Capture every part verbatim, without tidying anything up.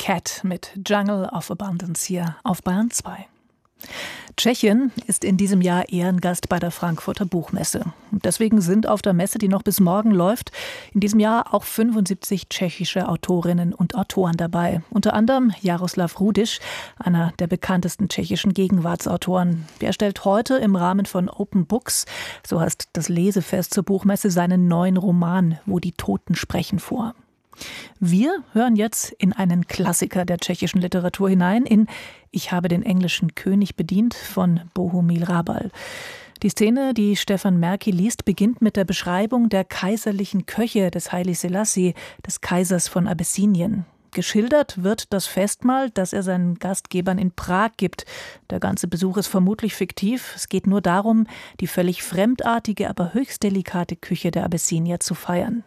Cat mit Jungle of Abundance hier auf Bayern zwei. Tschechien ist in diesem Jahr Ehrengast bei der Frankfurter Buchmesse. Und deswegen sind auf der Messe, die noch bis morgen läuft, in diesem Jahr auch fünfundsiebzig tschechische Autorinnen und Autoren dabei. Unter anderem Jaroslav Rudiš, einer der bekanntesten tschechischen Gegenwartsautoren. Der stellt heute im Rahmen von Open Books, so heißt das Lesefest zur Buchmesse, seinen neuen Roman Wo die Toten sprechen vor. Wir hören jetzt in einen Klassiker der tschechischen Literatur hinein, in Ich habe den englischen König bedient von Bohumil Hrabal. Die Szene, die Stefan Merki liest, beginnt mit der Beschreibung der kaiserlichen Köche des Haile Selassie, des Kaisers von Abessinien. Geschildert wird das Festmahl, das er seinen Gastgebern in Prag gibt. Der ganze Besuch ist vermutlich fiktiv. Es geht nur darum, die völlig fremdartige, aber höchst delikate Küche der Abessinier zu feiern.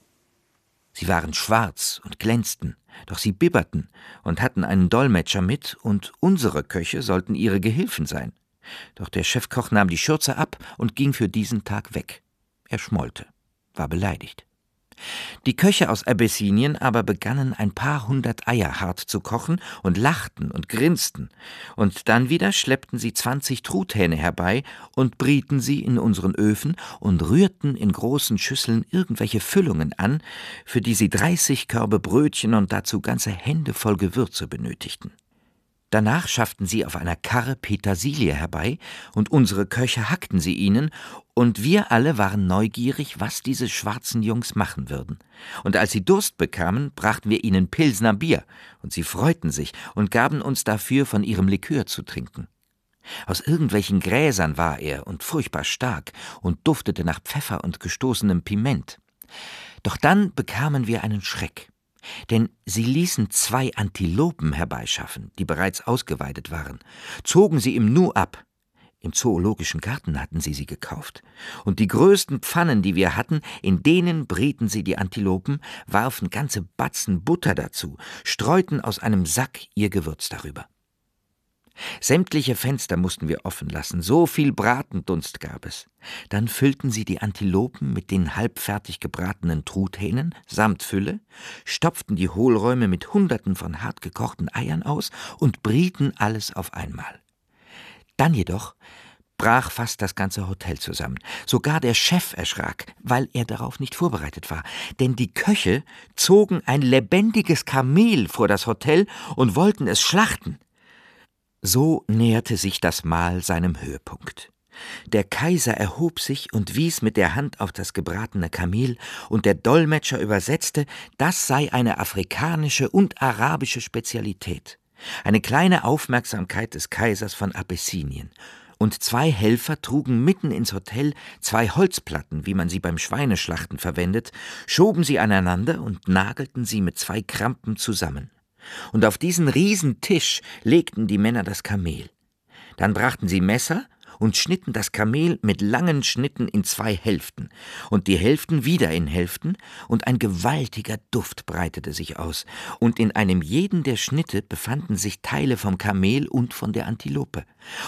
Sie waren schwarz und glänzten, doch sie bibberten und hatten einen Dolmetscher mit, und unsere Köche sollten ihre Gehilfen sein. Doch der Chefkoch nahm die Schürze ab und ging für diesen Tag weg. Er schmollte, war beleidigt. Die Köche aus Abessinien aber begannen ein paar hundert Eier hart zu kochen und lachten und grinsten, und dann wieder schleppten sie zwanzig Truthähne herbei und brieten sie in unseren Öfen und rührten in großen Schüsseln irgendwelche Füllungen an, für die sie dreißig Körbe Brötchen und dazu ganze Hände voll Gewürze benötigten. Danach schafften sie auf einer Karre Petersilie herbei, und unsere Köche hackten sie ihnen, und wir alle waren neugierig, was diese schwarzen Jungs machen würden. Und als sie Durst bekamen, brachten wir ihnen Pilsner Bier, und sie freuten sich und gaben uns dafür von ihrem Likör zu trinken. Aus irgendwelchen Gräsern war er und furchtbar stark und duftete nach Pfeffer und gestoßenem Piment. Doch dann bekamen wir einen Schreck. Denn sie ließen zwei Antilopen herbeischaffen, die bereits ausgeweidet waren, zogen sie im Nu ab. Im Zoologischen Garten hatten sie sie gekauft. Und die größten Pfannen, die wir hatten, in denen brieten sie die Antilopen, warfen ganze Batzen Butter dazu, streuten aus einem Sack ihr Gewürz darüber. Sämtliche Fenster mussten wir offen lassen, so viel Bratendunst gab es. Dann füllten sie die Antilopen mit den halbfertig gebratenen Truthähnen samt Fülle, stopften die Hohlräume mit Hunderten von hart gekochten Eiern aus und brieten alles auf einmal. Dann jedoch brach fast das ganze Hotel zusammen. Sogar der Chef erschrak, weil er darauf nicht vorbereitet war. Denn die Köche zogen ein lebendiges Kamel vor das Hotel und wollten es schlachten. So näherte sich das Mahl seinem Höhepunkt. Der Kaiser erhob sich und wies mit der Hand auf das gebratene Kamel, und der Dolmetscher übersetzte, das sei eine afrikanische und arabische Spezialität. Eine kleine Aufmerksamkeit des Kaisers von Abessinien. Und zwei Helfer trugen mitten ins Hotel zwei Holzplatten, wie man sie beim Schweineschlachten verwendet, schoben sie aneinander und nagelten sie mit zwei Krampen zusammen. Und auf diesen Riesentisch legten die Männer das Kamel. Dann brachten sie Messer und schnitten das Kamel mit langen Schnitten in zwei Hälften und die Hälften wieder in Hälften, und ein gewaltiger Duft breitete sich aus, und in einem jeden der Schnitte befanden sich Teile vom Kamel und von der Antilope.